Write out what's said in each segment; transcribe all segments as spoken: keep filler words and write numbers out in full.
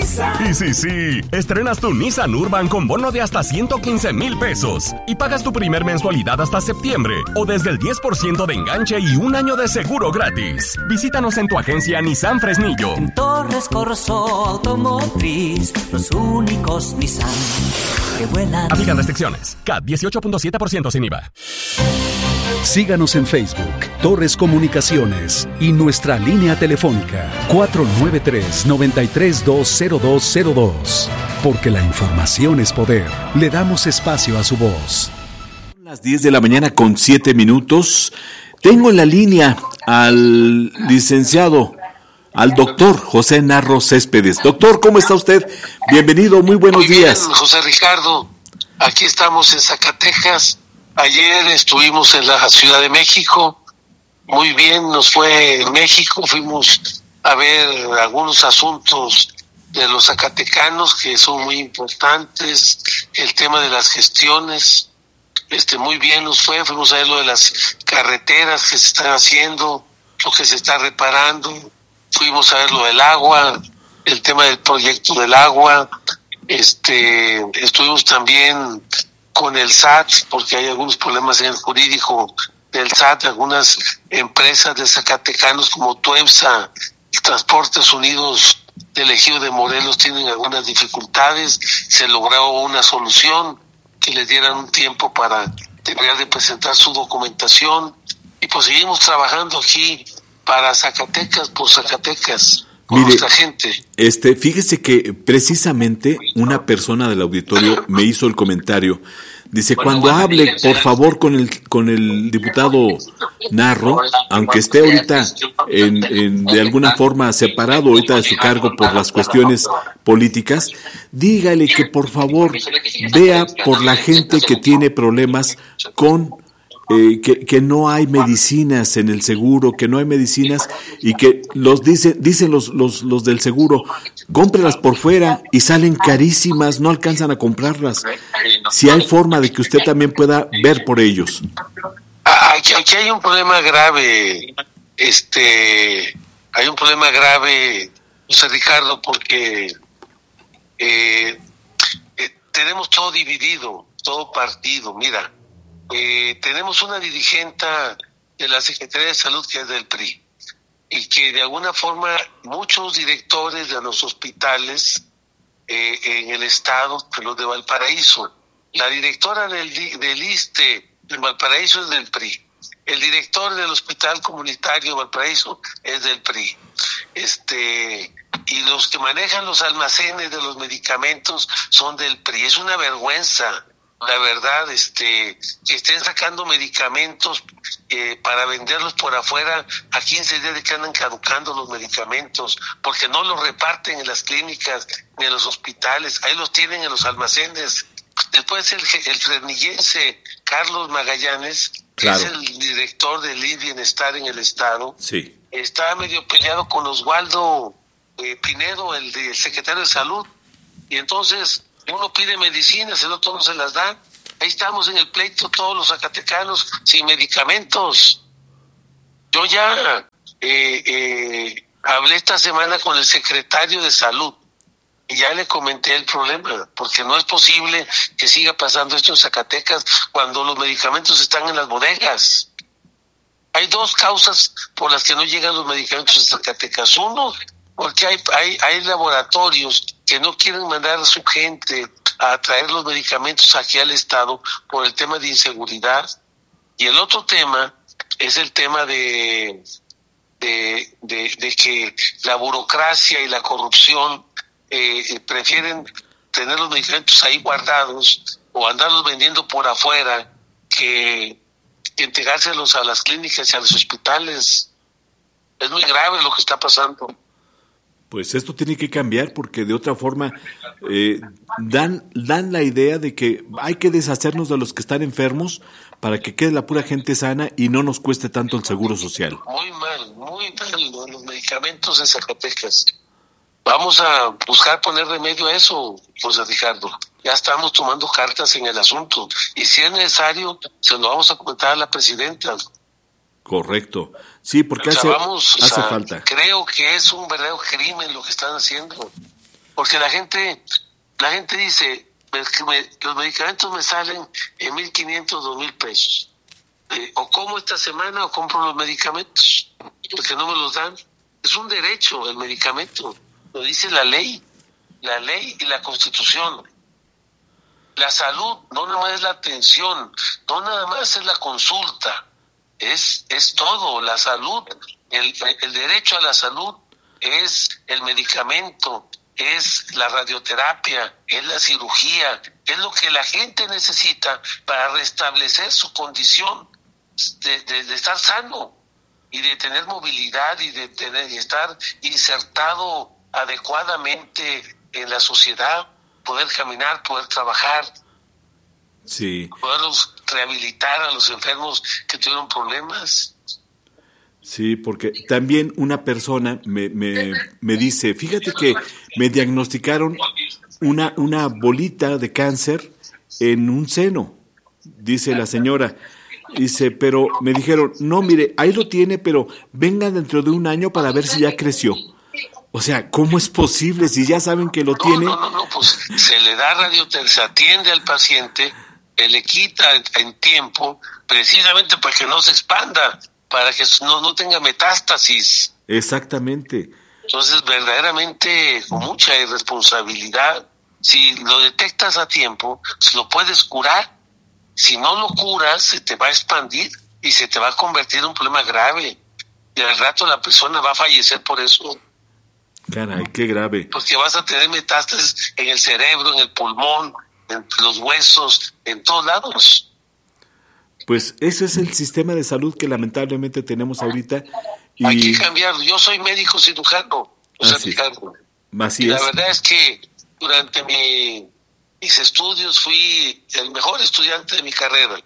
Nissan. Y sí, sí, estrenas tu Nissan Urban con bono de hasta ciento quince mil pesos y pagas tu primer mensualidad hasta septiembre o desde el diez por ciento de enganche y un año de seguro gratis. Visítanos en tu agencia Nissan Fresnillo. En Torres Corso Automotriz, los únicos Nissan que vuelan. Aplican restricciones. C A T dieciocho punto siete por ciento sin I V A. Síganos en Facebook, Torres Comunicaciones y nuestra línea telefónica cuatro nueve tres, nueve tres dos, cero dos cero dos. Porque la información es poder. Le damos espacio a su voz. Las diez de la mañana con siete minutos. Tengo en la línea al licenciado, al doctor José Narro Céspedes. Doctor, ¿cómo está usted? Bienvenido, muy buenos muy días. Bien, José Ricardo, aquí estamos en Zacatecas. Ayer estuvimos en la Ciudad de México. Muy bien, nos fue en México. Fuimos a ver algunos asuntos de los zacatecanos que son muy importantes. El tema de las gestiones. Este, muy bien nos fue, fuimos a ver lo de las carreteras que se están haciendo, lo que se está reparando, fuimos a ver lo del agua, el tema del proyecto del agua, este, estuvimos también con el S A T, porque hay algunos problemas en el jurídico del S A T, algunas empresas de zacatecanos como Tuepsa, Transportes Unidos del Ejido de Morelos tienen algunas dificultades, se logró una solución, que les dieran un tiempo para terminar de presentar su documentación y pues seguimos trabajando aquí para Zacatecas, por Zacatecas, con Mire, nuestra gente. Este, fíjese que precisamente una persona del auditorio me hizo el comentario. Dice, cuando hable, por favor, con el con el diputado Narro, aunque esté ahorita en, en de alguna forma separado ahorita de su cargo por las cuestiones políticas, dígale que por favor vea por la gente que tiene problemas con eh, que, que no hay medicinas en el seguro, que no hay medicinas y que los dice, dicen los, los, los del seguro, cómprelas por fuera y salen carísimas, no alcanzan a comprarlas. Si hay forma de que usted también pueda ver por ellos. Aquí, aquí hay un problema grave, este, hay un problema grave, José Ricardo, porque eh, eh, tenemos todo dividido, todo partido. Mira, eh, tenemos una dirigenta de la Secretaría de Salud que es del P R I y que de alguna forma muchos directores de los hospitales eh, en el estado, los de Valparaíso, la directora del, del ISSSTE en Valparaíso es del P R I, el director del Hospital Comunitario de Valparaíso es del P R I, este, y los que manejan los almacenes de los medicamentos son del P R I. Es una vergüenza, la verdad, este, que estén sacando medicamentos eh, para venderlos por afuera a quince días de que andan caducando los medicamentos, porque no los reparten en las clínicas ni en los hospitales, ahí los tienen en los almacenes. Después el, el fresnillense Carlos Magallanes, claro, que es el director del I M S S Bienestar en el estado, sí, está medio peleado con Oswaldo eh, Pinedo, el, de, el secretario de Salud, y entonces uno pide medicinas, el otro no se las da. Ahí estamos en el pleito todos los zacatecanos sin medicamentos. Yo ya eh, eh, hablé esta semana con el secretario de Salud y ya le comenté el problema, porque no es posible que siga pasando esto en Zacatecas cuando los medicamentos están en las bodegas. Hay dos causas por las que no llegan los medicamentos en Zacatecas. Uno, porque hay, hay, hay laboratorios que no quieren mandar a su gente a traer los medicamentos aquí al estado por el tema de inseguridad. Y el otro tema es el tema de, de, de, de que la burocracia y la corrupción eh, prefieren tener los medicamentos ahí guardados o andarlos vendiendo por afuera que, que entregárselos a las clínicas y a los hospitales. Es muy grave lo que está pasando. Pues esto tiene que cambiar porque de otra forma eh, dan, dan la idea de que hay que deshacernos de los que están enfermos para que quede la pura gente sana y no nos cueste tanto el seguro social. Muy mal, muy mal los medicamentos en Zacatecas. Vamos a buscar poner remedio a eso, José Ricardo. Ya estamos tomando cartas en el asunto y si es necesario se lo vamos a comentar a la presidenta. Correcto. Sí, porque o sea, hace, vamos, hace o sea, falta. Creo que es un verdadero crimen lo que están haciendo. porque la gente, la gente dice que me, los medicamentos me salen en mil quinientos, dos mil pesos. Eh, o como esta semana o compro los medicamentos, porque no me los dan. Es un derecho el medicamento, lo dice la ley, la ley y la Constitución. La salud no nada más es la atención, no nada más es la consulta, es, es todo, la salud, el, el derecho a la salud es el medicamento, es la radioterapia, es la cirugía, es lo que la gente necesita para restablecer su condición de, de, de estar sano y de tener movilidad y de tener y estar insertado adecuadamente en la sociedad, poder caminar, poder trabajar, sí, poderlos rehabilitar a los enfermos que tuvieron problemas. Sí, porque también una persona me, me, me dice, fíjate que me diagnosticaron una, una bolita de cáncer en un seno, dice la señora. Dice, pero me dijeron, no, mire, ahí lo tiene, pero venga dentro de un año para ver si ya creció. O sea, ¿cómo es posible si ya saben que lo no, tiene? No, no, no, pues se le da radioterapia, se atiende al paciente, se le quita en tiempo, precisamente para que no se expanda, para que no, no tenga metástasis. Exactamente. Entonces, verdaderamente, con mucha irresponsabilidad, si lo detectas a tiempo, lo puedes curar. Si no lo curas, se te va a expandir y se te va a convertir en un problema grave. Y al rato la persona va a fallecer por eso. Caray, qué grave. Porque vas a tener metástasis en el cerebro, en el pulmón, en los huesos, en todos lados. Pues ese es el sistema de salud que lamentablemente tenemos ahorita. Y... hay que cambiarlo. Yo soy médico cirujano. O sea, Así, Ricardo. Así y es. la verdad es que durante mi, mis estudios fui el mejor estudiante de mi carrera.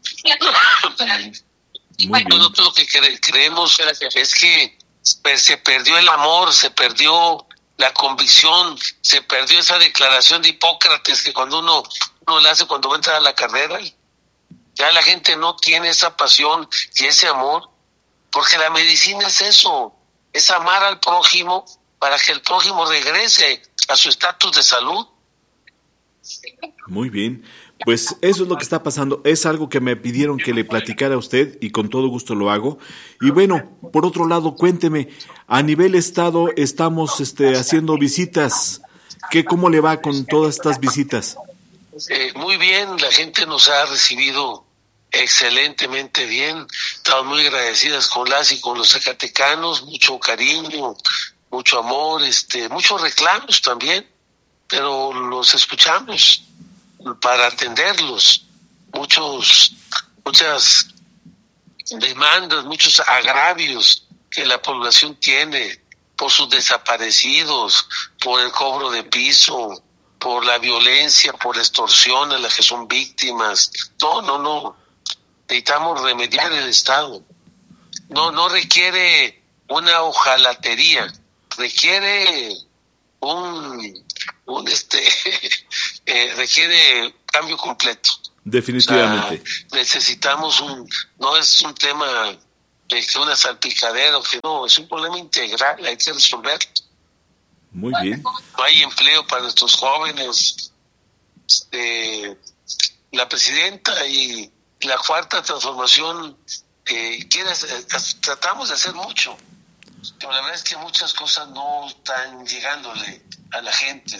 Muy bien. Nosotros lo que cre- creemos es que se perdió el amor, se perdió la convicción, se perdió esa declaración de Hipócrates que cuando uno, uno la hace cuando va a entrar a la carrera. Ya la gente no tiene esa pasión y ese amor, porque la medicina es eso, es amar al prójimo para que el prójimo regrese a su estatus de salud. Muy bien, pues eso es lo que está pasando, es algo que me pidieron que le platicara a usted y con todo gusto lo hago. Y bueno, por otro lado, cuénteme, a nivel estado estamos este, haciendo visitas, ¿qué, cómo le va con todas estas visitas? Eh, muy bien, la gente nos ha recibido excelentemente bien, estamos muy agradecidas con las y con los zacatecanos, mucho cariño, mucho amor, este, muchos reclamos también, pero los escuchamos para atenderlos, muchos, muchas demandas, muchos agravios que la población tiene por sus desaparecidos, por el cobro de piso, por la violencia, por la extorsión a las que son víctimas. No, no, no. Necesitamos remediar el Estado. No, no requiere una hojalatería, requiere un, un este, eh, requiere cambio completo. Definitivamente. O sea, necesitamos un, no es un tema de que una salpicadera, que no, es un problema integral, hay que resolverlo. Muy bien. No hay empleo para nuestros jóvenes. Este, la presidenta y la cuarta transformación eh, quiere, eh, tratamos de hacer mucho, pero la verdad es que muchas cosas no están llegándole a la gente.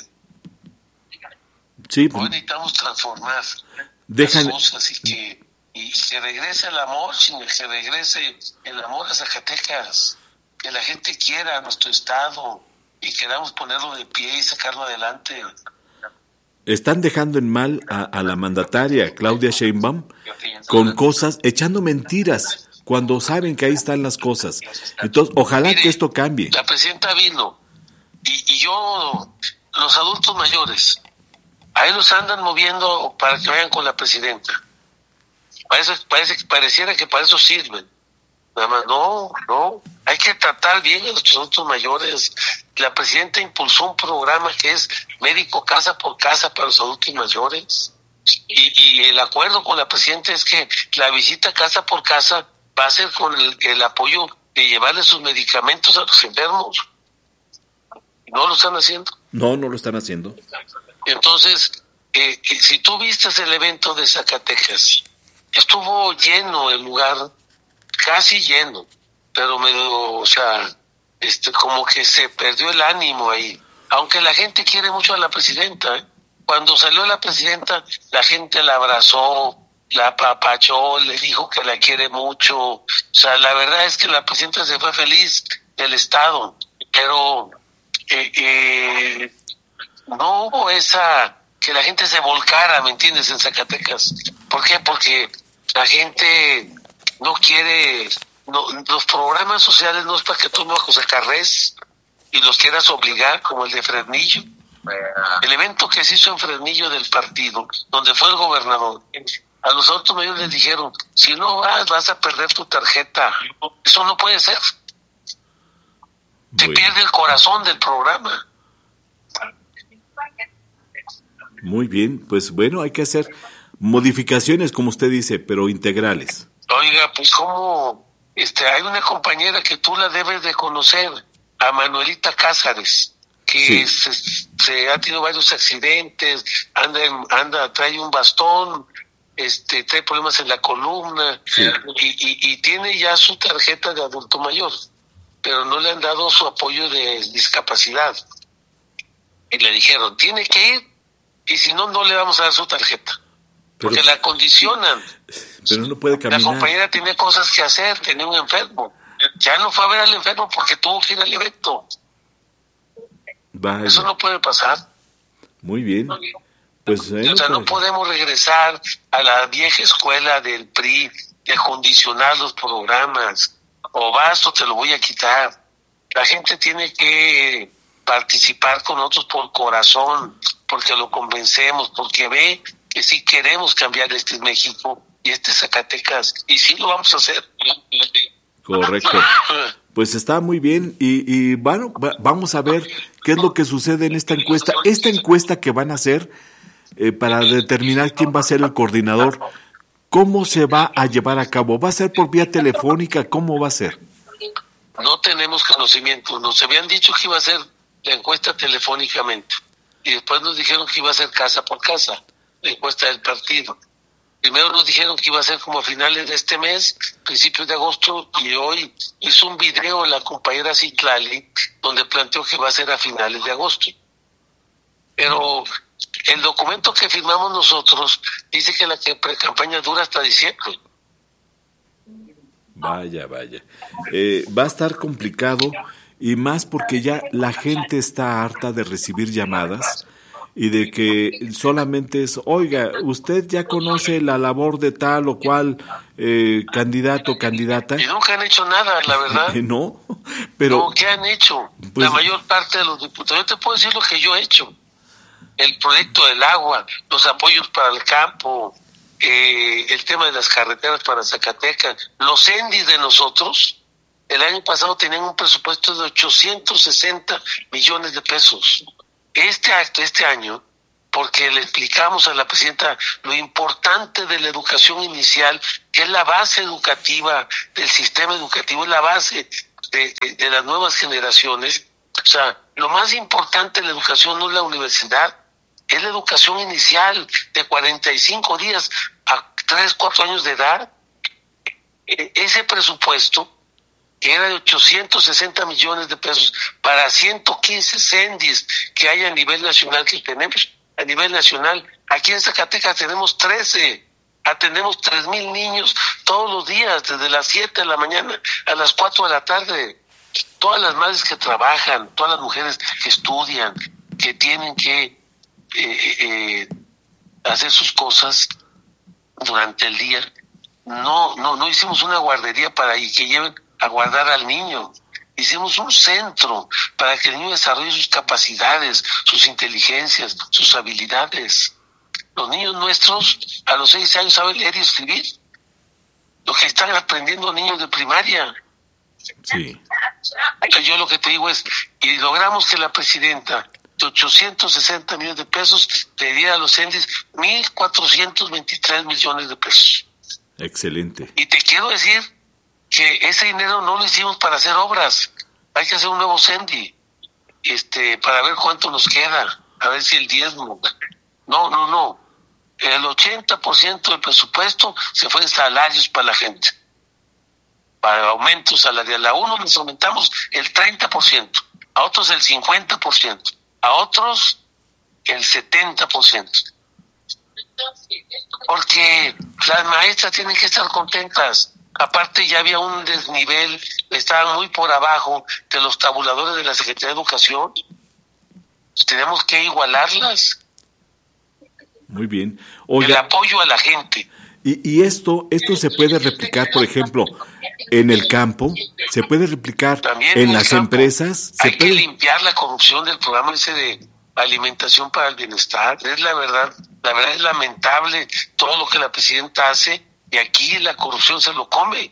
Sí, Hoy necesitamos transformar dejan... las cosas y que, y que regrese el amor, sino que regrese el amor a Zacatecas, que la gente quiera a nuestro estado y queramos ponerlo de pie y sacarlo adelante. Están dejando en mal a, a la mandataria Claudia Sheinbaum con cosas, echando mentiras cuando saben que ahí están las cosas. Entonces, ojalá Mire, que esto cambie. La presidenta vino y, y yo, los adultos mayores, ahí los andan moviendo para que vayan con la presidenta. Parece, parece, pareciera que para eso sirven. Nada más, no, no, hay que tratar bien a los adultos mayores. La presidenta impulsó un programa que es médico casa por casa para los adultos mayores. Y, y el acuerdo con la presidenta es que la visita casa por casa va a ser con el, el apoyo de llevarle sus medicamentos a los enfermos. No lo están haciendo. No, no lo están haciendo. Entonces, eh, eh, si tú viste el evento de Zacatecas, estuvo lleno el lugar, casi lleno, pero medio, o sea, este, como que se perdió el ánimo ahí. Aunque la gente quiere mucho a la presidenta, ¿eh? Cuando salió la presidenta, la gente la abrazó, la apapachó, le dijo que la quiere mucho. O sea, la verdad es que la presidenta se fue feliz del Estado, pero eh, eh, no hubo esa, que la gente se volcara, ¿me entiendes?, en Zacatecas. ¿Por qué? Porque la gente no quiere, no, los programas sociales no es para que tú no acarrees y los quieras obligar, como el de Fresnillo. El evento que se hizo en Fresnillo del partido, donde fue el gobernador, a los adultos mayores les dijeron, si no vas, vas a perder tu tarjeta. Eso no puede ser. Se pierde el corazón del programa. Muy bien, pues bueno, hay que hacer modificaciones, como usted dice, pero integrales. Oiga, pues como este, hay una compañera que tú la debes de conocer, a Manuelita Cázares, que sí. se, se ha tenido varios accidentes, anda, en, anda, trae un bastón, este, trae problemas en la columna, sí. y, y, y tiene ya su tarjeta de adulto mayor, pero no le han dado su apoyo de discapacidad. Y le dijeron, tiene que ir, y si no, no le vamos a dar su tarjeta. Pero, porque la condicionan. Pero no puede caminar. La compañera tiene cosas que hacer, tenía un enfermo. Ya no fue a ver al enfermo porque tuvo que ir al evento. Vaya. Eso no puede pasar. Muy bien. Pues, eh, o sea, no podemos regresar a la vieja escuela del P R I de condicionar los programas. O vas o te lo voy a quitar. La gente tiene que participar con nosotros por corazón, porque lo convencemos, porque ve que sí queremos cambiar este México y este Zacatecas, y sí lo vamos a hacer. Correcto. Pues está muy bien y, y bueno, va, vamos a ver qué es lo que sucede en esta encuesta. Esta encuesta que van a hacer eh, para determinar quién va a ser el coordinador, ¿cómo se va a llevar a cabo? ¿Va a ser por vía telefónica? ¿Cómo va a ser? No tenemos conocimiento. Nos habían dicho que iba a ser la encuesta telefónicamente y después nos dijeron que iba a ser casa por casa, la encuesta del partido. Primero nos dijeron que iba a ser como a finales de este mes, principios de agosto, y hoy hizo un video la compañera Citlali donde planteó que va a ser a finales de agosto. Pero el documento que firmamos nosotros dice que la pre-campaña dura hasta diciembre. Vaya, vaya. Eh, va a estar complicado y más porque ya la gente está harta de recibir llamadas y de que solamente es, oiga, usted ya conoce la labor de tal o cual eh, candidato o candidata. Y nunca han hecho nada, la verdad. No, pero... No, ¿qué han hecho? Pues, la mayor parte de los diputados. Yo te puedo decir lo que yo he hecho. El proyecto del agua, los apoyos para el campo, eh, el tema de las carreteras para Zacatecas, los E N D I de nosotros, el año pasado tenían un presupuesto de ochocientos sesenta millones de pesos. Este acto, este año, porque le explicamos a la presidenta lo importante de la educación inicial, que es la base educativa del sistema educativo, es la base de, de, de las nuevas generaciones. O sea, lo más importante de la educación no es la universidad, es la educación inicial de cuarenta y cinco días a tres, cuatro años de edad. E- ese presupuesto, que era de ochocientos sesenta millones de pesos para ciento quince C E N D Is que hay a nivel nacional, que tenemos a nivel nacional. Aquí en Zacatecas tenemos trece, atendemos tres mil niños todos los días, desde las siete de la mañana a las cuatro de la tarde. Todas las madres que trabajan, todas las mujeres que estudian, que tienen que eh, eh, hacer sus cosas durante el día. No, no, no hicimos una guardería para que lleven a guardar al niño. Hicimos un centro para que el niño desarrolle sus capacidades, sus inteligencias, sus habilidades. Los niños nuestros a los seis años saben leer y escribir. Lo que están aprendiendo niños de primaria. Sí. Yo lo que te digo es, y logramos que la presidenta de ochocientos sesenta millones de pesos le diera a los E N D Is mil cuatrocientos veintitrés millones de pesos. Excelente. Y te quiero decir que ese dinero no lo hicimos para hacer obras. Hay que hacer un nuevo C E N D I. este, para ver cuánto nos queda, a ver si el diezmo. No, no, no. El ochenta por ciento del presupuesto se fue en salarios para la gente, para aumento salarial. A unos les aumentamos el treinta por ciento, a otros el cincuenta por ciento, a otros el setenta por ciento. Porque las maestras tienen que estar contentas. Aparte ya había un desnivel, estaban muy por abajo de los tabuladores de la Secretaría de Educación. Tenemos que igualarlas. Muy bien. Oiga, el apoyo a la gente. Y, y esto esto se puede replicar, por ejemplo, en el campo, se puede replicar también en, en las campo. Empresas. Hay se que puede... limpiar la corrupción del programa ese de alimentación para el bienestar. Es la verdad, la verdad es lamentable todo lo que la presidenta hace, y aquí la corrupción se lo come.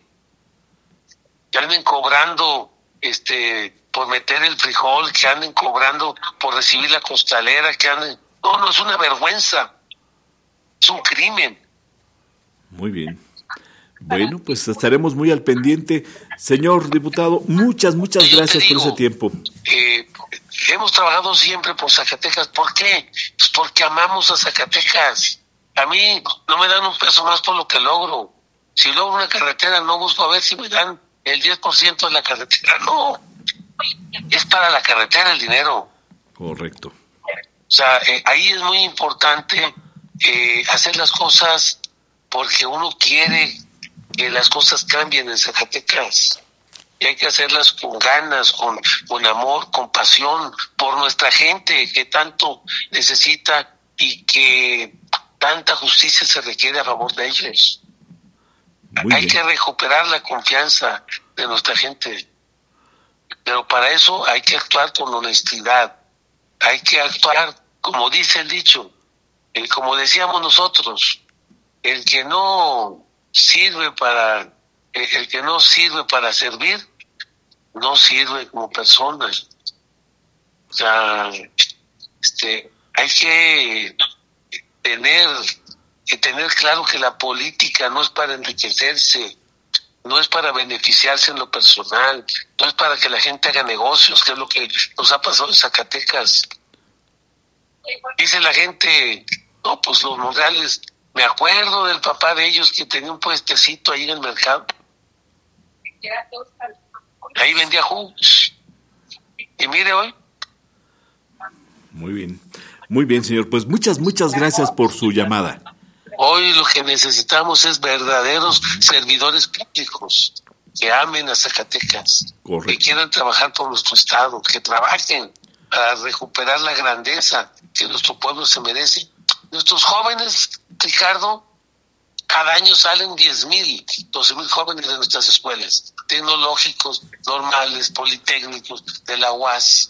Que anden cobrando este por meter el frijol, que anden cobrando por recibir la costalera, que anden... No, no, es una vergüenza. Es un crimen. Muy bien. Bueno, pues estaremos muy al pendiente. Señor diputado, muchas, muchas Yo gracias digo, por ese tiempo. Eh, hemos trabajado siempre por Zacatecas. ¿Por qué? Pues porque amamos a Zacatecas. A mí no me dan un peso más por lo que logro. Si logro una carretera, no busco a ver si me dan el diez por ciento de la carretera. No. Es para la carretera el dinero. Correcto. O sea, eh, ahí es muy importante eh, hacer las cosas porque uno quiere que las cosas cambien en Zacatecas. Y hay que hacerlas con ganas, con, con amor, con pasión, por nuestra gente que tanto necesita y que tanta justicia se requiere a favor de ellos. Muy hay bien. que recuperar la confianza de nuestra gente. Pero para eso hay que actuar con honestidad. Hay que actuar, como dice el dicho, eh, como decíamos nosotros, el que no sirve para, eh, el que no sirve para servir, no sirve como persona. O sea, este, hay que tener, que tener claro que la política no es para enriquecerse, no es para beneficiarse en lo personal, no es para que la gente haga negocios, que es lo que nos ha pasado en Zacatecas. Dice la gente, no, pues los Morales, me acuerdo del papá de ellos que tenía un puestecito ahí en el mercado. Ahí vendía jugos. Y mire hoy. Muy bien. Muy bien, señor. Pues muchas, muchas gracias por su llamada. Hoy lo que necesitamos es verdaderos servidores públicos que amen a Zacatecas, Correcto. que quieran trabajar por nuestro estado, que trabajen para recuperar la grandeza que nuestro pueblo se merece. Nuestros jóvenes, Ricardo, cada año salen diez mil, doce mil jóvenes de nuestras escuelas, tecnológicos, normales, politécnicos, de la U A S.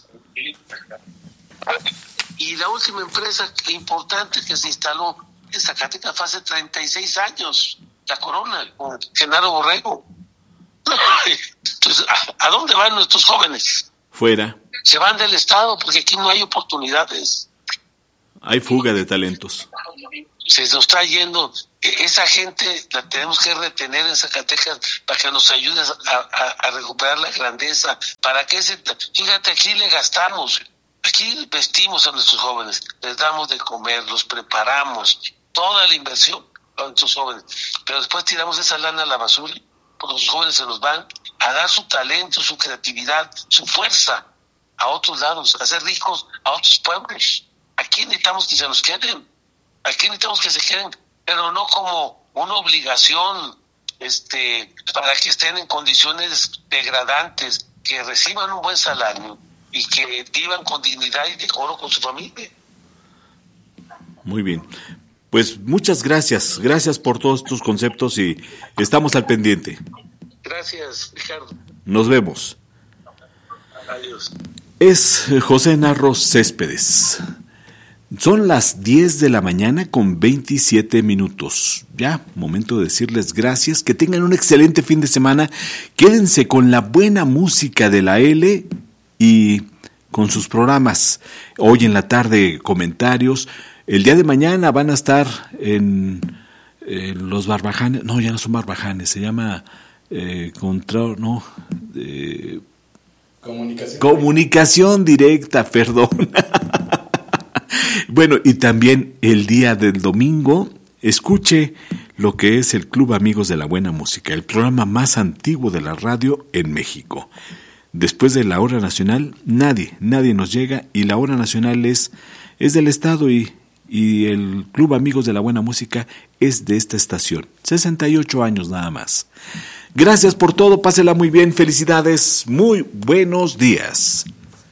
Y la última empresa importante que se instaló en Zacatecas fue hace treinta y seis años, la Corona, con Genaro Borrego. Entonces, ¿a, ¿a dónde van nuestros jóvenes? Fuera. Se van del estado porque aquí no hay oportunidades. Hay fuga de talentos. Se nos está yendo. Esa gente la tenemos que retener en Zacatecas para que nos ayude a, a, a recuperar la grandeza. Para que ese, fíjate, aquí le gastamos. Aquí vestimos a nuestros jóvenes, les damos de comer, los preparamos, toda la inversión a nuestros jóvenes. Pero después tiramos esa lana a la basura, porque los jóvenes se nos van a dar su talento, su creatividad, su fuerza a otros lados, a ser ricos a otros pueblos. Aquí necesitamos que se nos queden, aquí necesitamos que se queden, pero no como una obligación este, para que estén en condiciones degradantes, que reciban un buen salario y que vivan con dignidad y decoro con su familia. Muy bien. Pues muchas gracias. Gracias por todos tus conceptos y estamos al pendiente. Gracias, Ricardo. Nos vemos. Adiós. Es José Narro Céspedes. Son las diez de la mañana con veintisiete minutos. Ya, momento de decirles gracias. Que tengan un excelente fin de semana. Quédense con la buena música de la L y con sus programas. Hoy en la tarde comentarios. El día de mañana van a estar en, en los Barbajanes. No, ya no son Barbajanes, se llama eh, contra, no, eh, Comunicación, Comunicación directa, perdón. Bueno, y también el día del domingo, escuche lo que es el Club Amigos de la Buena Música, el programa más antiguo de la radio en México. Después de la hora nacional, nadie, nadie nos llega, y la hora nacional es, es del Estado, y, y el Club Amigos de la Buena Música es de esta estación. sesenta y ocho años nada más. Gracias por todo, pásela muy bien, felicidades, muy buenos días.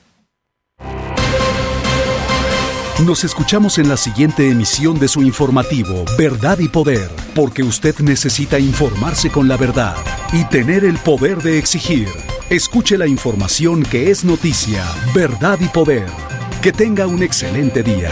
Nos escuchamos en la siguiente emisión de su informativo Verdad y Poder, porque usted necesita informarse con la verdad y tener el poder de exigir. Escuche la información que es noticia, Verdad y Poder. Que tenga un excelente día.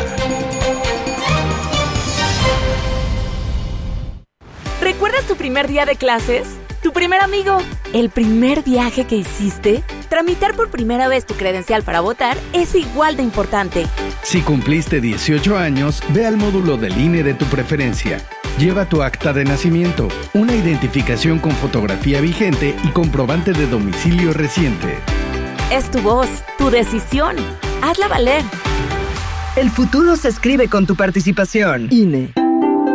¿Recuerdas tu primer día de clases? ¿Tu primer amigo? ¿El primer viaje que hiciste? Tramitar por primera vez tu credencial para votar es igual de importante. Si cumpliste dieciocho años, ve al módulo del I N E de tu preferencia. Lleva tu acta de nacimiento, una identificación con fotografía vigente y comprobante de domicilio reciente. Es tu voz, tu decisión. Hazla valer. El futuro se escribe con tu participación. I N E.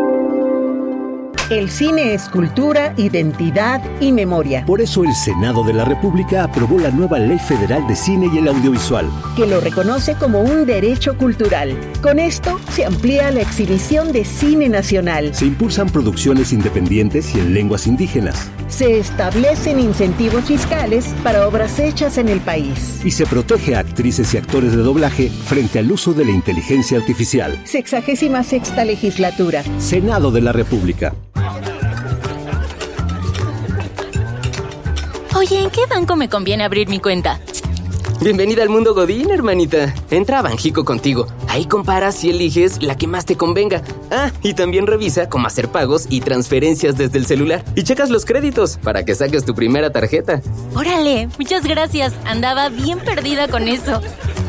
El cine es cultura, identidad y memoria. Por eso el Senado de la República aprobó la nueva Ley Federal de Cine y el Audiovisual, que lo reconoce como un derecho cultural. Con esto se amplía la exhibición de cine nacional. Se impulsan producciones independientes y en lenguas indígenas. Se establecen incentivos fiscales para obras hechas en el país. Y se protege a actrices y actores de doblaje frente al uso de la inteligencia artificial. Sexagésima sexta legislatura. Senado de la República. Oye, ¿en qué banco me conviene abrir mi cuenta? Bienvenida al mundo Godín, hermanita. Entra a Banjico Contigo. Ahí comparas y eliges la que más te convenga. Ah, y también revisa cómo hacer pagos y transferencias desde el celular. Y checas los créditos para que saques tu primera tarjeta. Órale, muchas gracias. Andaba bien perdida con eso.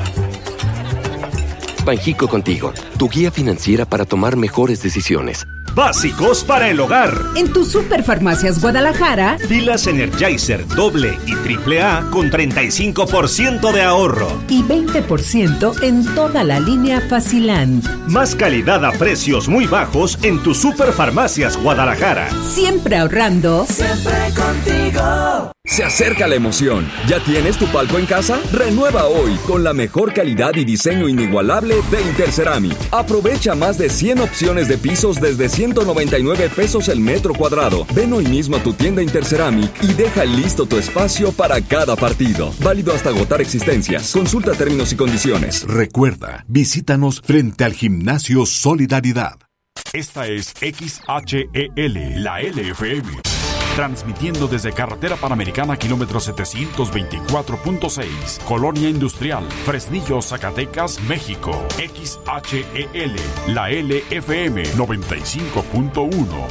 Banjico Contigo, tu guía financiera para tomar mejores decisiones. Básicos para el hogar. En tu Superfarmacias Guadalajara, pilas Energizer doble y triple A con treinta y cinco por ciento de ahorro. Y veinte por ciento en toda la línea Faciland. Más calidad a precios muy bajos en tu Superfarmacias Guadalajara. Siempre ahorrando. Siempre contigo. Se acerca la emoción. ¿Ya tienes tu palco en casa? Renueva hoy con la mejor calidad y diseño inigualable de Interceramic. Aprovecha más de cien opciones de pisos desde ciento noventa y nueve pesos el metro cuadrado. Ven hoy mismo a tu tienda Interceramic y deja listo tu espacio para cada partido. Válido hasta agotar existencias. Consulta términos y condiciones. Recuerda, visítanos frente al Gimnasio Solidaridad. Esta es X H E L, la L F M. Transmitiendo desde Carretera Panamericana, kilómetro setecientos veinticuatro punto seis, Colonia Industrial, Fresnillo, Zacatecas, México. X H E L, la L F M noventa y cinco punto uno.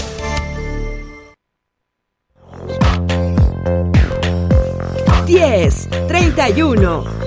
diez, treinta y uno,